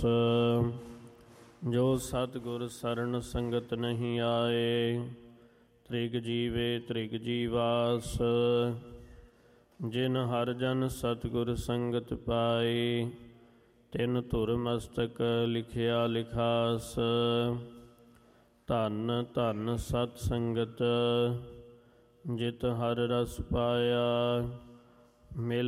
ਜੋ ਸਤਿਗੁਰ ਸਰਣ ਸੰਗਤ ਨਹੀਂ ਆਏ, ਤ੍ਰਿਗ ਜੀਵੇ ਤ੍ਰਿਗ ਜੀਵਾਸ। ਜਿਨ ਹਰ ਜਨ ਸਤਿਗੁਰ ਸੰਗਤ ਪਾਈ, ਤਿਨ ਧੁਰ ਮਸਤਕ ਲਿਖਿਆ ਲਿਖਾਸ। ਧੰਨ ਧੰਨ ਸਤ ਸੰਗਤ, ਜਿਤ ਹਰ ਰਸ ਪਾਇਆ, ਮਿਲ